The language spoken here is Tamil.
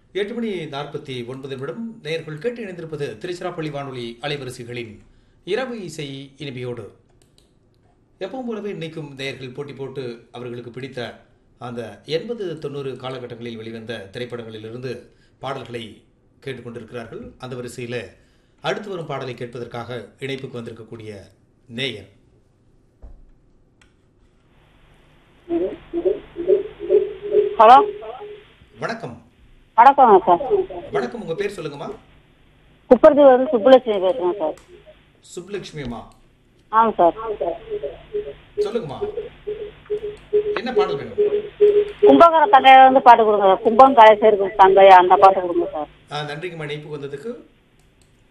8:49 நேயர்கள் கேட்டு இணைந்திருப்பது திருச்சிராப்பள்ளி வானொலி அலைவரிசைகளின் இரவு இசை இனிமையோடு. எப்பவும் போலவே இன்னைக்கும் நேயர்கள் போட்டி போட்டு அவர்களுக்கு பிடித்த அந்த 80-90 காலகட்டங்களில் வெளிவந்த திரைப்படங்களிலிருந்து பாடல்களை கேட்டுக்கொண்டிருக்கிறார்கள். அந்த வரிசையில் அடுத்து வரும் பாடலை கேட்பதற்காக இணைப்புக்கு வந்திருக்கக்கூடிய நேயர். ஹலோ, வணக்கம். வணக்கம் சார். வணக்கம், உங்க பேர் சொல்லுங்கம்மா. குப்பரத்தி வந்து சுப்புலட்சுமி பேசுறேன் சார். சுப்புலட்சுமி அம்மா. ஆமாம் சார். சொல்லுங்கம்மா, என்ன பாடல் வேணும்? கும்பகர தங்கையில வந்து பாட்டு கொடுங்க சார். கும்பம் கலை சேர்க்கும் தங்கை அந்த பாட்டு கொடுங்க சார். நன்றிங்கம்மா இணைப்புக்கு வந்ததுக்கு.